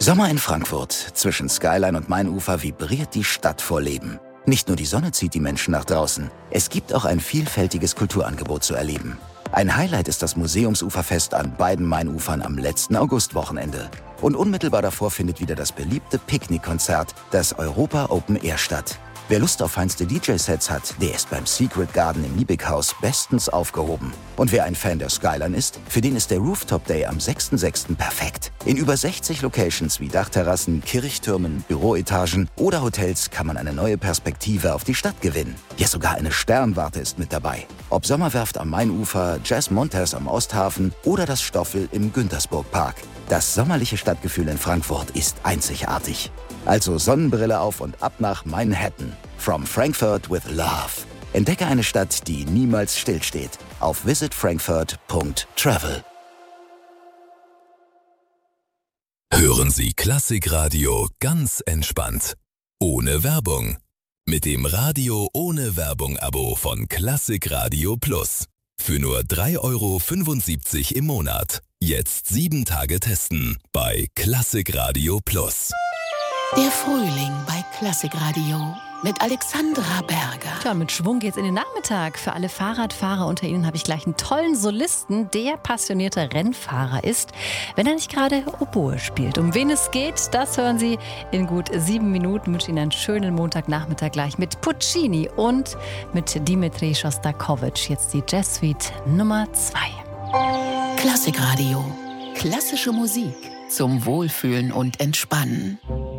Sommer in Frankfurt. Zwischen Skyline und Mainufer vibriert die Stadt vor Leben. Nicht nur die Sonne zieht die Menschen nach draußen. Es gibt auch ein vielfältiges Kulturangebot zu erleben. Ein Highlight ist das Museumsuferfest an beiden Mainufern am letzten Augustwochenende. Und unmittelbar davor findet wieder das beliebte Picknickkonzert, das Europa Open Air statt. Wer Lust auf feinste DJ-Sets hat, der ist beim Secret Garden im Liebighaus bestens aufgehoben. Und wer ein Fan der Skyline ist, für den ist der Rooftop Day am 6.6. perfekt. In über 60 Locations wie Dachterrassen, Kirchtürmen, Büroetagen oder Hotels kann man eine neue Perspektive auf die Stadt gewinnen. Ja, sogar eine Sternwarte ist mit dabei. Ob Sommerwerft am Mainufer, Jazz Montes am Osthafen oder das Stoffel im Güntersburg-Park. Das sommerliche Stadtgefühl in Frankfurt ist einzigartig. Also Sonnenbrille auf und ab nach Manhattan. From Frankfurt with Love. Entdecke eine Stadt, die niemals stillsteht. Auf visitfrankfurt.travel. Hören Sie Klassikradio ganz entspannt. Ohne Werbung. Mit dem Radio ohne Werbung-Abo von Klassikradio Plus. Für nur 3,75 € im Monat. Jetzt 7 Tage testen bei Klassikradio Plus. Der Frühling bei Klassikradio mit Alexandra Berger. Tja, mit Schwung geht's in den Nachmittag. Für alle Fahrradfahrer unter Ihnen habe ich gleich einen tollen Solisten, der passionierter Rennfahrer ist, wenn er nicht gerade Oboe spielt. Um wen es geht, das hören Sie in gut 7 Minuten. Ich wünsche Ihnen einen schönen Montagnachmittag gleich mit Puccini und mit Dimitri Schostakowitsch. Jetzt die Jazz-Suite Nummer 2. Klassikradio. Klassische Musik zum Wohlfühlen und Entspannen.